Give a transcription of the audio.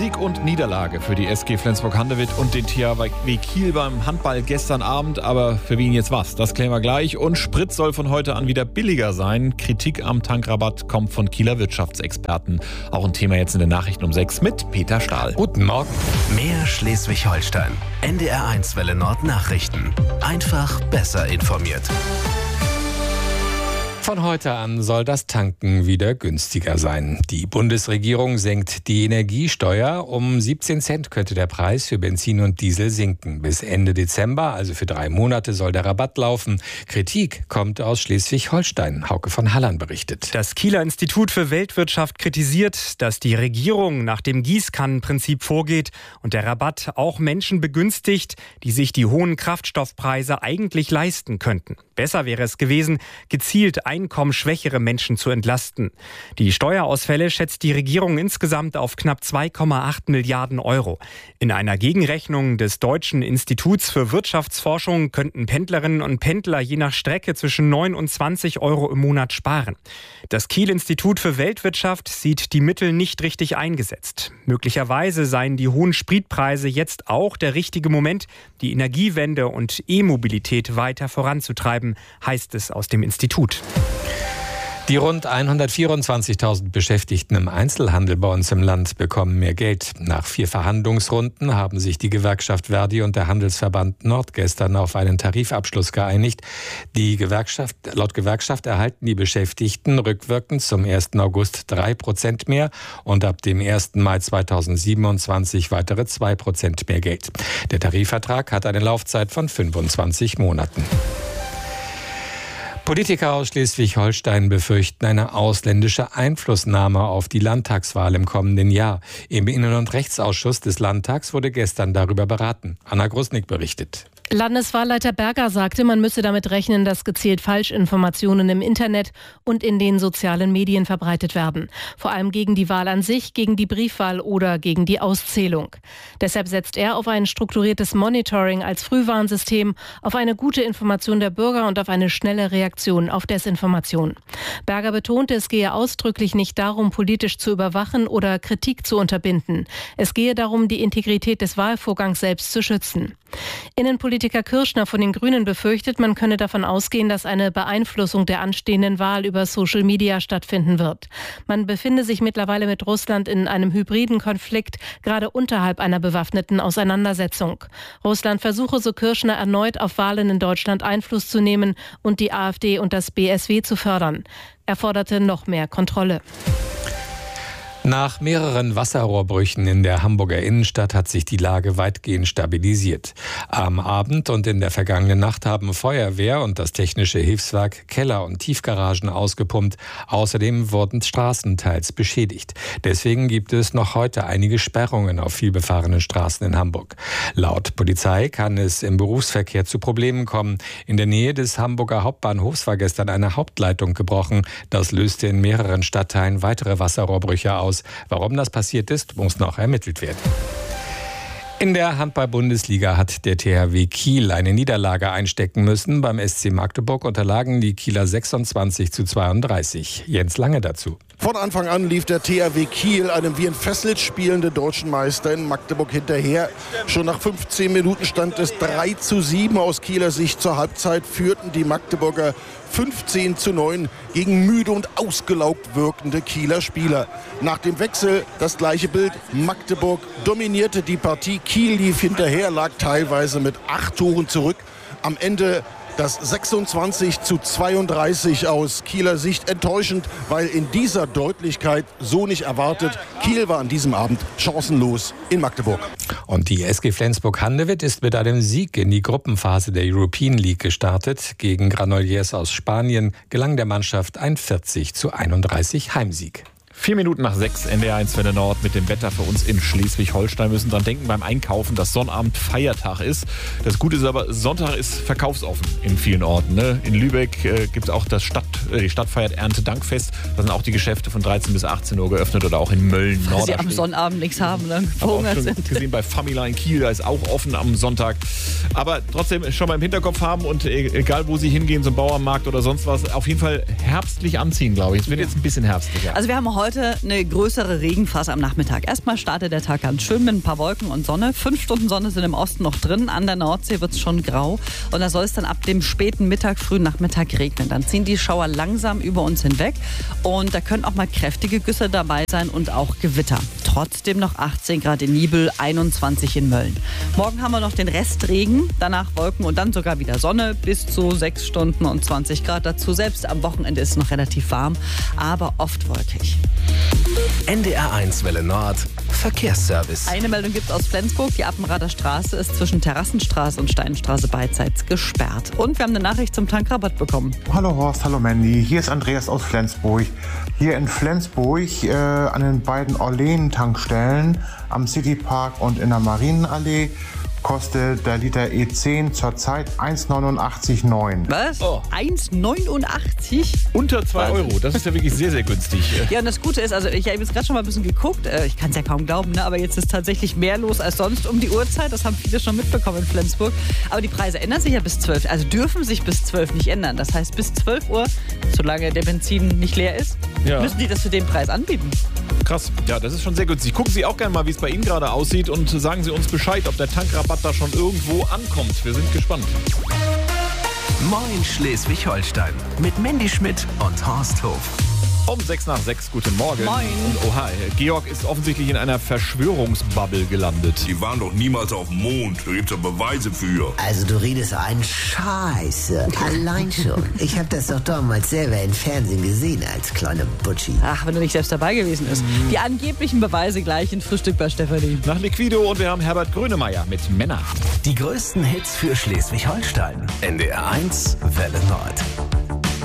Sieg und Niederlage für die SG Flensburg-Handewitt und den THW Kiel beim Handball gestern Abend. Aber für wen jetzt was? Das klären wir gleich. Und Sprit soll von heute an wieder billiger sein. Kritik am Tankrabatt kommt von Kieler Wirtschaftsexperten. Auch ein Thema jetzt in den Nachrichten um 6 mit Peter Stahl. Guten Morgen. Mehr Schleswig-Holstein. NDR1 Welle Nord Nachrichten. Einfach besser informiert. Von heute an soll das Tanken wieder günstiger sein. Die Bundesregierung senkt die Energiesteuer. Um 17 Cent könnte der Preis für Benzin und Diesel sinken. Bis Ende Dezember, also für 3 Monate, soll der Rabatt laufen. Kritik kommt aus Schleswig-Holstein. Hauke von Hallern berichtet. Das Kieler Institut für Weltwirtschaft kritisiert, dass die Regierung nach dem Gießkannenprinzip vorgeht und der Rabatt auch Menschen begünstigt, die sich die hohen Kraftstoffpreise eigentlich leisten könnten. Besser wäre es gewesen, gezielt einkommensschwächere Menschen zu entlasten. Die Steuerausfälle schätzt die Regierung insgesamt auf knapp 2,8 Milliarden Euro. In einer Gegenrechnung des Deutschen Instituts für Wirtschaftsforschung könnten Pendlerinnen und Pendler je nach Strecke zwischen 9 und 20 Euro im Monat sparen. Das Kiel-Institut für Weltwirtschaft sieht die Mittel nicht richtig eingesetzt. Möglicherweise seien die hohen Spritpreise jetzt auch der richtige Moment, die Energiewende und E-Mobilität weiter voranzutreiben, heißt es aus dem Institut. Die rund 124.000 Beschäftigten im Einzelhandel bei uns im Land bekommen mehr Geld. Nach 4 Verhandlungsrunden haben sich die Gewerkschaft Verdi und der Handelsverband Nord gestern auf einen Tarifabschluss geeinigt. Laut Gewerkschaft erhalten die Beschäftigten rückwirkend zum 1. August 3% mehr und ab dem 1. Mai 2027 weitere 2% mehr Geld. Der Tarifvertrag hat eine Laufzeit von 25 Monaten. Politiker aus Schleswig-Holstein befürchten eine ausländische Einflussnahme auf die Landtagswahl im kommenden Jahr. Im Innen- und Rechtsausschuss des Landtags wurde gestern darüber beraten. Anna Grusnick berichtet. Landeswahlleiter Berger sagte, man müsse damit rechnen, dass gezielt Falschinformationen im Internet und in den sozialen Medien verbreitet werden. Vor allem gegen die Wahl an sich, gegen die Briefwahl oder gegen die Auszählung. Deshalb setzt er auf ein strukturiertes Monitoring als Frühwarnsystem, auf eine gute Information der Bürger und auf eine schnelle Reaktion auf Desinformation. Berger betonte, es gehe ausdrücklich nicht darum, politisch zu überwachen oder Kritik zu unterbinden. Es gehe darum, die Integrität des Wahlvorgangs selbst zu schützen. Innenpolitiker Kirschner von den Grünen befürchtet, man könne davon ausgehen, dass eine Beeinflussung der anstehenden Wahl über Social Media stattfinden wird. Man befinde sich mittlerweile mit Russland in einem hybriden Konflikt, gerade unterhalb einer bewaffneten Auseinandersetzung. Russland versuche, so Kirschner, erneut auf Wahlen in Deutschland Einfluss zu nehmen und die AfD und das BSW zu fördern. Er forderte noch mehr Kontrolle. Nach mehreren Wasserrohrbrüchen in der Hamburger Innenstadt hat sich die Lage weitgehend stabilisiert. Am Abend und in der vergangenen Nacht haben Feuerwehr und das technische Hilfswerk Keller und Tiefgaragen ausgepumpt. Außerdem wurden Straßen teils beschädigt. Deswegen gibt es noch heute einige Sperrungen auf vielbefahrenen Straßen in Hamburg. Laut Polizei kann es im Berufsverkehr zu Problemen kommen. In der Nähe des Hamburger Hauptbahnhofs war gestern eine Hauptleitung gebrochen. Das löste in mehreren Stadtteilen weitere Wasserrohrbrüche aus. Warum das passiert ist, muss noch ermittelt werden. In der Handball-Bundesliga hat der THW Kiel eine Niederlage einstecken müssen. Beim SC Magdeburg unterlagen die Kieler 26:32. Jens Lange dazu. Von Anfang an lief der THW Kiel einem wie ein Fesselt spielenden deutschen Meister in Magdeburg hinterher. Schon nach 15 Minuten stand es 3:7 aus Kieler Sicht. Zur Halbzeit führten die Magdeburger 15:9 gegen müde und ausgelaugt wirkende Kieler Spieler. Nach dem Wechsel das gleiche Bild. Magdeburg dominierte die Partie. Kiel lief hinterher, lag teilweise mit 8 Toren zurück. Am Ende das 26:32 aus Kieler Sicht. Enttäuschend, weil in dieser Deutlichkeit so nicht erwartet. Kiel war an diesem Abend chancenlos in Magdeburg. Und die SG Flensburg-Handewitt ist mit einem Sieg in die Gruppenphase der European League gestartet. Gegen Granollers aus Spanien gelang der Mannschaft ein 40:31 Heimsieg. 4 Minuten nach 6, NDR1 Welle Nord mit dem Wetter für uns in Schleswig-Holstein. Wir müssen dran denken beim Einkaufen, dass Sonnabend Feiertag ist. Das Gute ist aber, Sonntag ist verkaufsoffen in vielen Orten. Ne? In Lübeck gibt es auch die Stadt feiert Erntedankfest. Da sind auch die Geschäfte von 13 bis 18 Uhr geöffnet oder auch in Mölln. Weil sie am Sonnabend nichts haben, ne? Verhungert sind. Gesehen bei Famila in Kiel, da ist auch offen am Sonntag. Aber trotzdem schon mal im Hinterkopf haben und egal wo Sie hingehen, so ein Bauernmarkt oder sonst was, auf jeden Fall herbstlich anziehen, glaube ich. Es wird jetzt ein bisschen herbstlicher. Also wir haben heute eine größere Regenphase am Nachmittag. Erstmal startet der Tag ganz schön mit ein paar Wolken und Sonne. 5 Stunden Sonne sind im Osten noch drin. An der Nordsee wird es schon grau. Und da soll es dann ab dem späten Mittag, frühen Nachmittag regnen. Dann ziehen die Schauer langsam über uns hinweg. Und da können auch mal kräftige Güsse dabei sein und auch Gewitter. Trotzdem noch 18 Grad in Nibel, 21 in Mölln. Morgen haben wir noch den Restregen, danach Wolken und dann sogar wieder Sonne bis zu 6 Stunden und 20 Grad dazu. Selbst am Wochenende ist es noch relativ warm, aber oft wolkig. NDR1 Welle Nord, Verkehrsservice. Eine Meldung gibt es aus Flensburg. Die Appenrader Straße ist zwischen Terrassenstraße und Steinstraße beidseits gesperrt. Und wir haben eine Nachricht zum Tankrabatt bekommen. Hallo Horst, hallo Mandy. Hier ist Andreas aus Flensburg. Hier in Flensburg an den beiden Orlen-Tankstellen am Citypark und in der Marienallee kostet der Liter E10 zurzeit 1,89,9. Was? Oh. 1,89? Unter 2 Euro. Das ist ja wirklich sehr, sehr günstig. Ja, und das Gute ist, also ich habe jetzt gerade schon mal ein bisschen geguckt. Ich kann es ja kaum glauben, ne? Aber jetzt ist tatsächlich mehr los als sonst um die Uhrzeit. Das haben viele schon mitbekommen in Flensburg. Aber die Preise ändern sich ja bis 12. Also dürfen sich bis 12 nicht ändern. Das heißt, bis 12 Uhr, solange der Benzin nicht leer ist, müssen die das für den Preis anbieten. Krass. Ja, das ist schon sehr günstig. Gucken Sie auch gerne mal, wie es bei Ihnen gerade aussieht und sagen Sie uns Bescheid, ob der Tankrabatt da schon irgendwo ankommt. Wir sind gespannt. Moin Schleswig-Holstein mit Mandy Schmidt und Horst Hof. Um 6:06, guten Morgen. Moin. Und oha, Georg ist offensichtlich in einer Verschwörungsbubble gelandet. Die waren doch niemals auf dem Mond. Da gibt's ja Beweise für. Also du redest einen Scheiße. Allein schon. Ich habe das doch damals selber im Fernsehen gesehen als kleine Butschi. Ach, wenn du nicht selbst dabei gewesen bist. Die angeblichen Beweise gleich in Frühstück bei Stefanie. Nach Liquido und wir haben Herbert Grönemeyer mit Männer. Die größten Hits für Schleswig-Holstein. NDR1 Welle Nord.